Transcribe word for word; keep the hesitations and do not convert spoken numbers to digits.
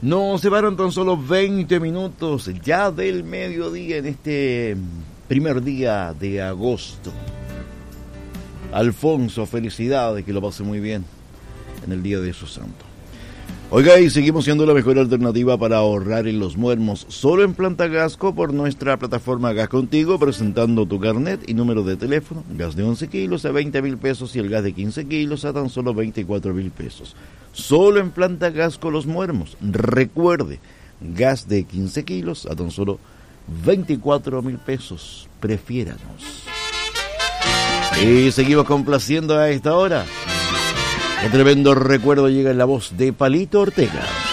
Nos separan tan solo veinte minutos ya del mediodía en este primer día de agosto. Alfonso, felicidades, que lo pase muy bien en el día de su santo. Oiga, y seguimos siendo la mejor alternativa para ahorrar en los muermos, solo en Planta Gasco por nuestra plataforma Gas Contigo, presentando tu carnet y número de teléfono. Gas de once kilos a veinte mil pesos y el gas de quince kilos a tan solo veinticuatro mil pesos. Solo en Planta Gasco Los Muermos. Recuerde, gas de quince kilos a tan solo veinticuatro mil pesos. Prefiéranos. Y seguimos complaciendo a esta hora. Un tremendo recuerdo llega en la voz de Palito Ortega.